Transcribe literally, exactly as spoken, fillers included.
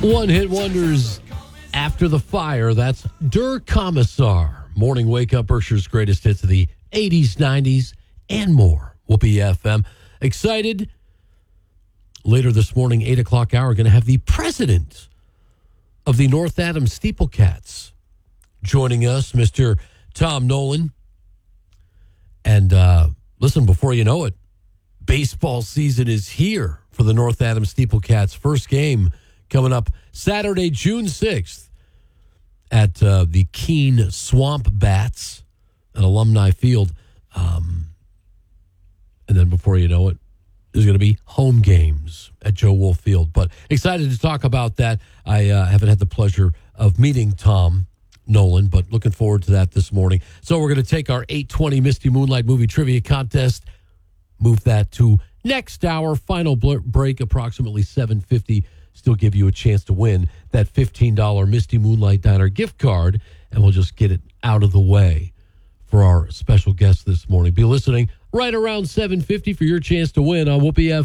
One hit wonders after the fire. That's Der Kommissar. Morning wake up, Berkshire's greatest hits of the eighties, nineties, and more. Whoopee F M. Excited. Later this morning, eight o'clock hour, going to have the president of the North Adams Steeplecats joining us, Mister Tom Nolan. And uh, listen, before you know it, baseball season is here for the North Adams Steeplecats. First game coming up Saturday, June sixth at uh, the Keene Swamp Bats at Alumni Field. Um, and then before you know it, there's going to be home games at Joe Wolf Field. But excited to talk about that. I uh, haven't had the pleasure of meeting Tom Nolan, but looking forward to that this morning. So we're going to take our eight twenty Misty Moonlight Movie Trivia Contest, move that to next hour, final bl- break, approximately seven fifty. Still give you a chance to win that fifteen dollars Misty Moonlight Diner gift card, and we'll just get it out of the way for our special guest this morning. Be listening right around seven fifty for your chance to win on Whoopee F M.